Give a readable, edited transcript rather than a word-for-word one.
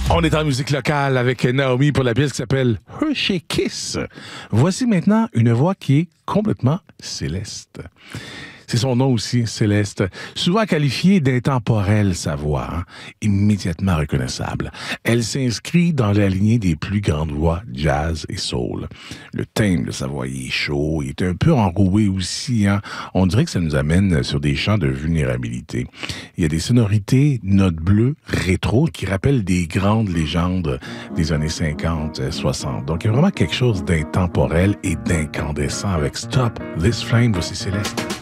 On est en musique locale avec Naomi pour la pièce qui s'appelle Hershey Kiss. Voici maintenant une voix qui est complètement céleste. C'est son nom aussi, Céleste. Souvent qualifiée d'intemporelle, sa voix, immédiatement reconnaissable. Elle s'inscrit dans la lignée des plus grandes voix jazz et soul. Le thème de sa voix est chaud, il est un peu enroué aussi. On dirait que ça nous amène sur des champs de vulnérabilité. Il y a des sonorités notes bleues, rétro, qui rappellent des grandes légendes des années 50, 60. Donc il y a vraiment quelque chose d'intemporel et d'incandescent avec Stop This Flame. Voici Céleste.